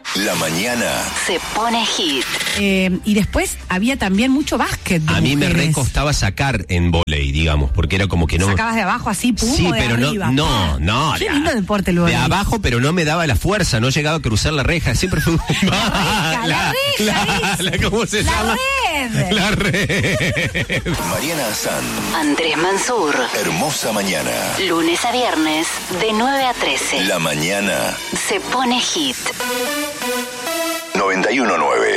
La mañana se pone hit. Y después había también mucho básquet de A mí me mujeres. recostaba sacar en vóley, digamos, porque era como que no... ¿Sacabas de abajo así, pum, Sí, o de pero arriba? no. Qué lindo deporte el vóley. De abajo, pero no me daba la fuerza, no llegaba a cruzar la reja. Siempre fue... La reja, ¿cómo se la llama? red. La red. Mariana Azán. Andrés Mansur. Hermosa mañana. Lunes a viernes, de 9 a 13. La mañana Se pone hit. 91.9.